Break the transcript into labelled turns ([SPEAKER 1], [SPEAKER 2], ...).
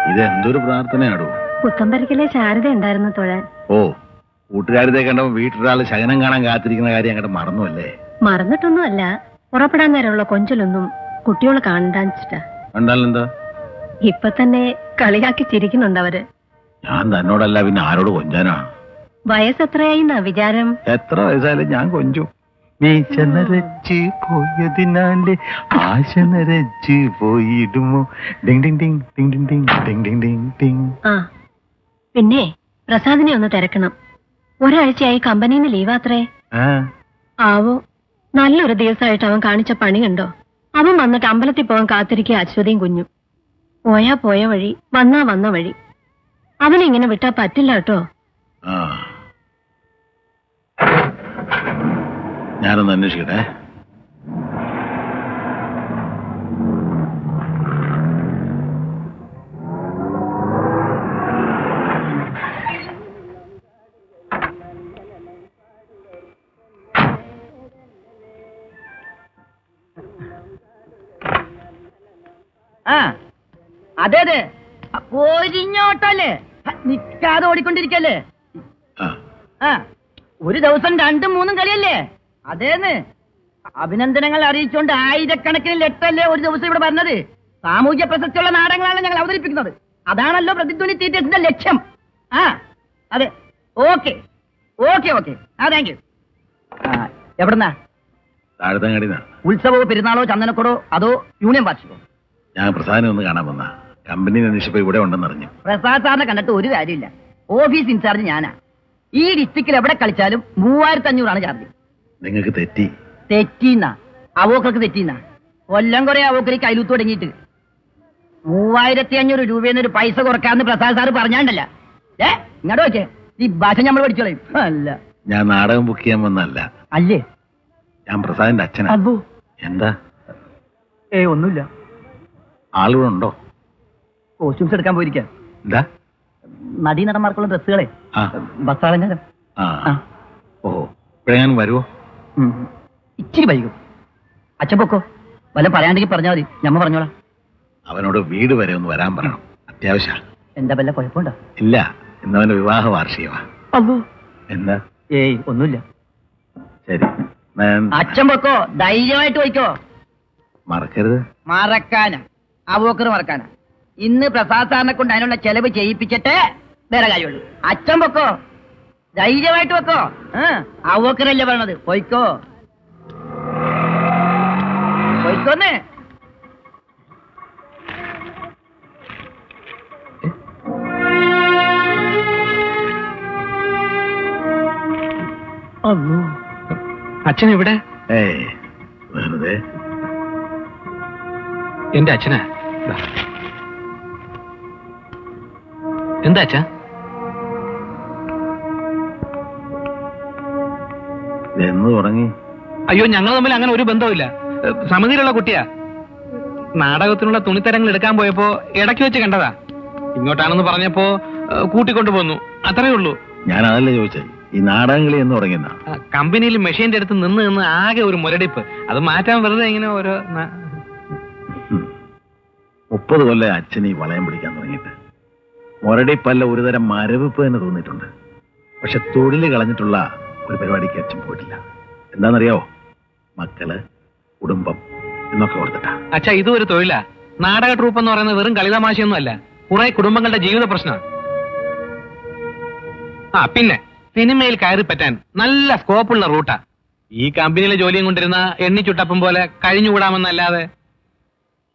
[SPEAKER 1] ഇത് എന്തൊരു പ്രാർത്ഥനയാടോ?
[SPEAKER 2] പുത്തമ്പരിക്കലെ ശാരദ ഉണ്ടായിരുന്നു തൊഴാൻ.
[SPEAKER 1] ഓ, കൂട്ടുകാരത്തെ കണ്ടപ്പോ വീട്ടിലൊരാള് ശകനം കാണാൻ കാത്തിരിക്കുന്ന കാര്യം അങ്ങോട്ട് മറന്നുവല്ലേ?
[SPEAKER 2] മറന്നിട്ടൊന്നുമല്ല, പുറപ്പെടാൻ നേരമുള്ള കൊഞ്ചലൊന്നും കുട്ടികൾ കാണണ്ടാച്ചിട്ടാ.
[SPEAKER 1] കണ്ടാലെന്താ?
[SPEAKER 2] ഇപ്പൊ തന്നെ കളിയാക്കി ചിരിക്കുന്നുണ്ട് അവര്.
[SPEAKER 1] ഞാൻ തന്നോടല്ല പിന്നെ ആരോട് കൊഞ്ചാനാ?
[SPEAKER 2] വയസ്സെത്രയായിന്നാ വിചാരം?
[SPEAKER 1] എത്ര വയസ്സായാലും ഞാൻ കൊഞ്ചും. വീശ നരച്ച് പോയതിനാല് ആശ നരച്ച് പോയിടുമോ? Ding Ding Ding Ding Ding Ding Ding Ding Ding Ding.
[SPEAKER 2] ആ, പിന്നെ പ്രസാദിനെ ഒന്ന് തിരക്കണം. ഒരാഴ്ചയായി കമ്പനിന്ന് ലീവാത്രേ. ആവോ, നല്ലൊരു ദിവസമായിട്ട് അവൻ കാണിച്ച പണി കണ്ടോ? അവൻ വന്നിട്ട് അമ്പലത്തിൽ പോകാൻ കാത്തിരിക്കുക അശ്വതിയും കുഞ്ഞും. പോയാ പോയ വഴി, വന്നാ വന്ന വഴി. അവനിങ്ങനെ വിട്ടാ പറ്റില്ല കേട്ടോ.
[SPEAKER 1] ഞാനൊന്ന് അന്വേഷിക്കട്ടെ.
[SPEAKER 3] അതെ അതെ, പോരിഞ്ഞോട്ടല്ലേ, നിക്കാതെ ഓടിക്കൊണ്ടിരിക്കല്ലേ. ഒരു ദിവസം 2-3 കളിയല്ലേ? അതേന്ന് അഭിനന്ദനങ്ങൾ അറിയിച്ചുകൊണ്ട് ആയിരക്കണക്കിന് ലെറ്ററല്ലേ ഒരു ദിവസം ഇവിടെ പറഞ്ഞത്. സാമൂഹ്യ പ്രസക്തിയുള്ള നാടകങ്ങളാണ് ഞങ്ങൾ അവതരിപ്പിക്കുന്നത്. അതാണല്ലോ പ്രതിധ്വനി തിയേറ്റേഴ്സിന്റെ ലക്ഷ്യം. അതെ, okay okay okay. Thank you. എവിടെന്നാ? ഉത്സവമോ പെരുന്നാളോ ചന്ദനക്കുടോ അതോ യൂണിയൻ വാർഷികോ?
[SPEAKER 1] ഞാൻ പ്രസാദിനെ ഒന്ന് കാണാൻ വന്ന. കമ്പനി അന്വേഷിച്ചപ്പോ ഇവിടെ ഉണ്ടെന്നറിഞ്ഞു.
[SPEAKER 3] പ്രസാദ് സാറിനെ കണ്ടിട്ട് ഒരു കാര്യമില്ല. ഓഫീസ് ഇൻചാർജ് ഞാനാ. ഈ ഡിസ്ട്രിക്റ്റിൽ എവിടെ കളിച്ചാലും 3500 ചാർജ്.
[SPEAKER 1] നിങ്ങൾക്ക് തെറ്റി.
[SPEAKER 3] തെറ്റിന്നാ? അവോക്കർക്ക് തെറ്റിന്നാ? കൊല്ലം കുറെ അവോക്കലേക്ക് അയലൂത്ത് തുടങ്ങിയിട്ട് 3500 രൂപയെന്നൊരു പൈസ കുറക്കാന്ന് പ്രസാദ് സാറ് പറഞ്ഞാണ്ടല്ല. ഇങ്ങോട്ട് വെച്ചേ, ഈ ഭാഷ നമ്മൾ പഠിച്ചോളയും. അല്ല,
[SPEAKER 1] ഞാൻ നാടകം ബുക്ക് ചെയ്യാൻ വന്നല്ല.
[SPEAKER 3] അല്ലേ?
[SPEAKER 1] ഞാൻ പ്രസാദിന്റെ അച്ഛനാ. എന്താ?
[SPEAKER 3] ഒന്നുമില്ല.
[SPEAKER 1] ആളുകളുണ്ടോ? ഉണ്ടോ?
[SPEAKER 3] കോസ്റ്റ്യൂംസ് എടുക്കാൻ പോയിരിക്കാം.
[SPEAKER 1] എന്താ?
[SPEAKER 3] നടീനടന്മാർക്കുള്ള ഡ്രസ്സുകളെ ബസ്സാലങ്കാരം.
[SPEAKER 1] ഓഹോ, ഇപ്പോഴെങ്ങാനും വരുവോ?
[SPEAKER 3] ഇച്ചിരി വൈകും. അച്ഛൻ പൊക്കോ, വല്ല പറയാണ്ടെങ്കിൽ പറഞ്ഞാൽ മതി, ഞമ്മ പറഞ്ഞോളാം.
[SPEAKER 1] അവനോട് വീട് വരെ ഒന്ന് വരാൻ പറയണം, അത്യാവശ്യം.
[SPEAKER 3] എന്താ വല്ല കുഴപ്പമുണ്ടോ?
[SPEAKER 1] ഇല്ല, ഇന്നവന്റെ വിവാഹ വാർഷികമാ. എന്താ?
[SPEAKER 3] ഒന്നുമില്ല.
[SPEAKER 1] ശരി,
[SPEAKER 3] അച്ഛൻ പൊക്കോ, ധൈര്യമായിട്ട് പോയിക്കോ.
[SPEAKER 1] മറക്കരുത്.
[SPEAKER 3] മറക്കാനാ? അവോക്കർ മറക്കാനാ? ഇന്ന് പ്രസാദ് സാറിനെ കൊണ്ട് അതിനുള്ള ചെലവ് ചെയ്യിപ്പിച്ചിട്ട് വേറെ കാര്യമുള്ളൂ. അച്ഛൻ പൊക്കോ, ധൈര്യമായിട്ട് വെക്കോ. അവോക്കറല്ലേ പറഞ്ഞത്, പോയിക്കോ പോയിക്കോന്ന്.
[SPEAKER 4] അച്ഛൻ എവിടെ?
[SPEAKER 1] വെറുതെ.
[SPEAKER 4] എന്റെ അച്ഛനാ. എന്താ അച്ഛാ?
[SPEAKER 1] എന്ന് തുടങ്ങി?
[SPEAKER 4] അയ്യോ, ഞങ്ങൾ തമ്മിൽ അങ്ങനെ ഒരു ബന്ധവുമില്ല. സമിതിയിലുള്ള കുട്ടിയാ. നാടകത്തിനുള്ള തുണിത്തരങ്ങൾ എടുക്കാൻ പോയപ്പോ ഇടയ്ക്ക് വെച്ച് കണ്ടതാ. ഇങ്ങോട്ടാണെന്ന് പറഞ്ഞപ്പോ കൂട്ടിക്കൊണ്ടു പോന്നു, അത്രേ ഉള്ളൂ.
[SPEAKER 1] ഞാൻ അതല്ലേ ചോദിച്ചേ, ഈ നാടകങ്ങളി എന്ന് തുടങ്ങിയ
[SPEAKER 4] കമ്പനിയിൽ മെഷീന്റെ അടുത്ത് നിന്ന് ആകെ ഒരു മുരടിപ്പ്. അത് മാറ്റാൻ വെറുതെ ഇങ്ങനെ ഓരോ
[SPEAKER 1] 30 കൊല്ലം അച്ഛൻ ഈ വളയം പിടിക്കാൻ തുടങ്ങിയിട്ട്. മുരടിപ്പല്ല, ഒരുതരം മരവിപ്പ് തന്നെ തോന്നിയിട്ടുണ്ട്. പക്ഷെ തൊഴിൽ കളഞ്ഞിട്ടുള്ള ഒരു പരിപാടിക്ക് അച്ഛൻ പോയിട്ടില്ല. എന്താണെന്നറിയാവോ? മക്കള്, കുടുംബം എന്നൊക്കെ ഓർത്തിട്ടാ.
[SPEAKER 4] അച്ഛാ, ഇതും ഒരു തൊഴിലാ. നാടക ട്രൂപ്പ് എന്ന് പറയുന്നത് വെറും കളിതമാശയൊന്നും അല്ല, കുറെ കുടുംബങ്ങളുടെ ജീവിത പ്രശ്നമാണ്. പിന്നെ സിനിമയിൽ കയറി പറ്റാൻ നല്ല സ്കോപ്പുള്ള റൂട്ടാ. ഈ കമ്പനിയിലെ ജോലിയും കൊണ്ടിരുന്ന എണ്ണിച്ചുട്ടപ്പം പോലെ കഴിഞ്ഞുകൂടാമെന്നല്ലാതെ